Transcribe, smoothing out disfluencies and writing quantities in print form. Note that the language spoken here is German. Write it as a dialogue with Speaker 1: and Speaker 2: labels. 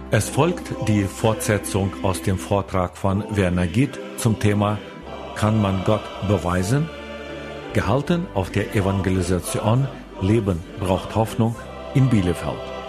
Speaker 1: Es folgt die Fortsetzung aus dem Vortrag von Werner Gitt zum Thema Kann man Gott beweisen? Gehalten auf der Evangelisation Leben braucht Hoffnung in Bielefeld.